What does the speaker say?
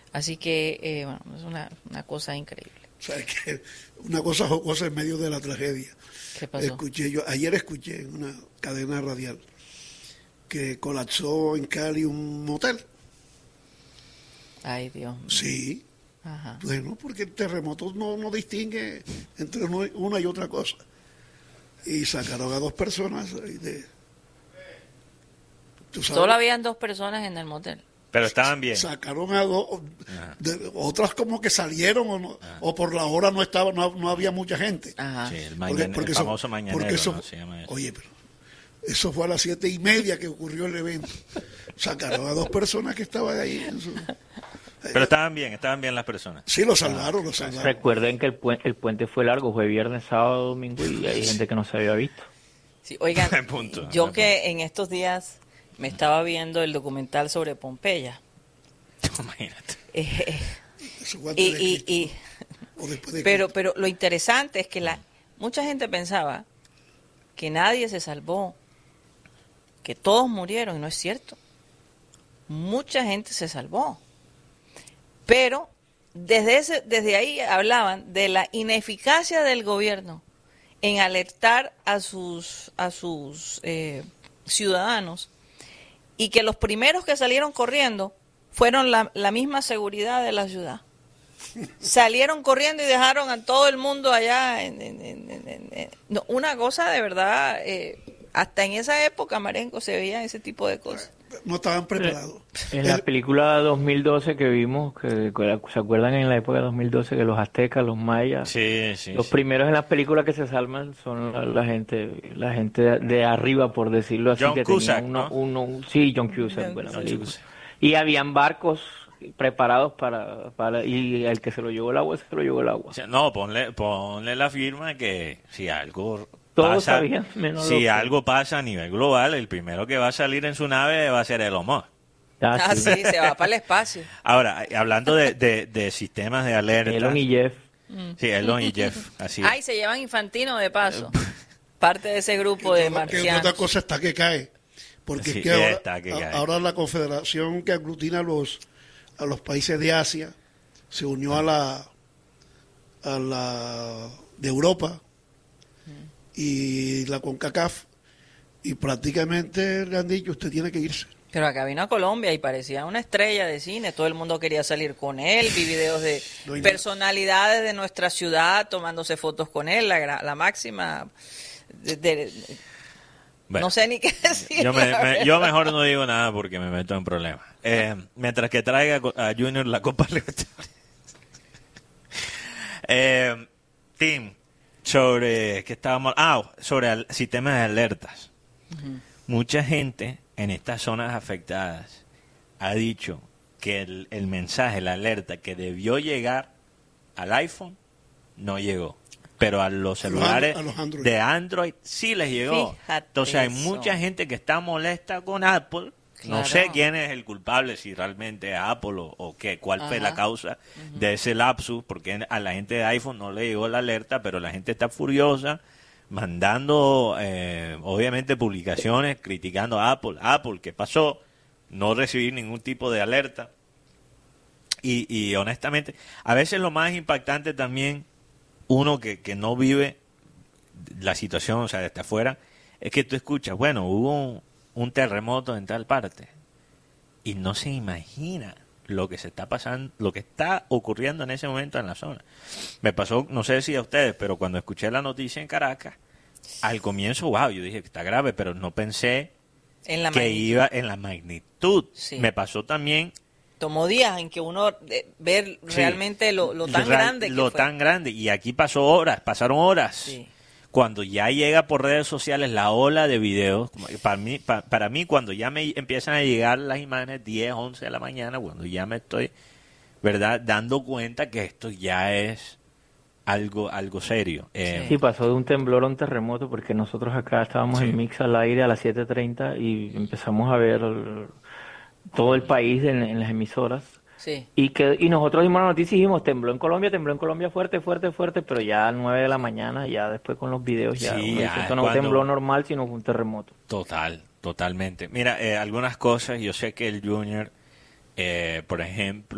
Así que, bueno, es una cosa increíble. O sea, que una cosa jocosa en medio de la tragedia. ¿Qué pasó? Ayer escuché en una cadena radial que colapsó en Cali un motel. Ay, Dios mío. Sí. Ajá. Bueno, porque el terremoto no distingue entre una y otra cosa. Y sacaron a 2 personas de... ¿tú sabes? Solo habían 2 personas en el motel. Pero estaban bien. Sacaron a 2, otras como que salieron o por la hora no había mucha gente. Ajá. Sí, el Porque famoso mañanero, porque eso, ¿no? Se llama eso. oye, pero eso fue a las 7:30 que ocurrió el evento. Sacaron a 2 personas que estaban ahí. Pero estaban bien las personas. Sí, lo salvaron. Recuerden que el puente fue largo, fue viernes, sábado, domingo y hay gente que no se había visto. Sí, oigan, Buen punto, yo buen que en estos días me estaba viendo el documental sobre Pompeya. Imagínate. Eso fue antes de Cristo, o después de Cristo. Pero lo interesante es que mucha gente pensaba que nadie se salvó, que todos murieron, y no es cierto. Mucha gente se salvó. Pero desde ahí hablaban de la ineficacia del gobierno en alertar a sus ciudadanos, y que los primeros que salieron corriendo fueron la misma seguridad de la ciudad. Salieron corriendo y dejaron a todo el mundo allá. No, una cosa de verdad, hasta en esa época, Marenco, se veían ese tipo de cosas. No estaban preparados. En la película 2012 que vimos, ¿se acuerdan en la época de 2012 que los aztecas, los mayas, Sí. los primeros en las películas que se salvan son la gente de arriba, por decirlo así, John que Cusack, tenía ¿no? sí, John Cusack, buena película. Y habían barcos preparados para y el que se lo llevó el agua, se lo llevó el agua. O sea, no, ponle la firma que si algo Todos pasa, sabían, menos si los- algo pasa a nivel global, el primero que va a salir en su nave va a ser Elon Musk. Ah, sí, se va para el espacio. Ahora, hablando de sistemas de alerta. Elon y Jeff. Sí, Elon y Jeff, así. Ay, se llevan Infantino de paso. Parte de ese grupo de Que otra marcianos. cosa está que cae. Porque Sí, es que está que cae. ahora la confederación que aglutina a los países de Asia se unió a la de Europa y la CONCACAF, y prácticamente le han dicho: usted tiene que irse. Pero acá vino a Colombia y parecía una estrella de cine. Todo el mundo quería salir con él. Vi videos de No hay personalidades de nuestra ciudad tomándose fotos con él. La máxima. Bueno, no sé ni qué decir. yo mejor no digo nada porque me meto en problemas. Mientras que traiga a Junior la Copa Libertadores. Tim, sobre que estábamos sobre el sistema de alertas. Mucha gente en estas zonas afectadas ha dicho que el mensaje, la alerta que debió llegar al iPhone no llegó, pero a los celulares a los Android. de Android sí les llegó. Fíjate Entonces hay eso. mucha gente que está molesta con Apple. No Claro. sé quién es el culpable, si realmente es Apple o qué, cuál fue la Ajá. causa de ese lapsus, porque a la gente de iPhone no le llegó la alerta, pero la gente está furiosa, mandando obviamente publicaciones criticando a Apple. Apple, ¿qué pasó? No recibí ningún tipo de alerta. Y honestamente, a veces lo más impactante también, uno que no vive la situación, o sea, desde afuera, es que tú escuchas, bueno, hubo un terremoto en tal parte, y no se imagina lo que se está pasando, lo que está ocurriendo en ese momento en la zona. Me pasó, no sé si a ustedes, pero cuando escuché la noticia en Caracas, al comienzo, wow, yo dije que está grave, pero no pensé En la que magnitud. iba en la magnitud. Sí. Me pasó también Tomó días en que uno ver sí, realmente lo tan grande que lo fue. tan grande, y aquí pasaron horas. Sí. Cuando ya llega por redes sociales la ola de videos, para mí cuando ya me empiezan a llegar las imágenes 10, 11 de la mañana, cuando ya me estoy, ¿verdad?, dando cuenta que esto ya es algo serio. Sí, pasó de un temblor a un terremoto, porque nosotros acá estábamos Sí. en Mix al aire a las 7:30 y empezamos a ver todo el país en las emisoras. Sí. Y nosotros dimos la noticia y dijimos: tembló en Colombia fuerte, pero ya a 9 de la mañana, ya después con los videos, ya, Sí, uno dice, ya, esto no cuando- tembló normal, sino fue un terremoto. Totalmente. Mira, algunas cosas, yo sé que el Junior, por ejemplo,